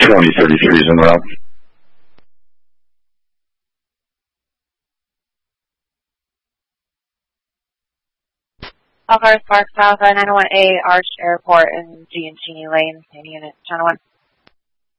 2033 is en route. All cars parked south 901A Arch Airport in G&G Lane, same unit, channel 1.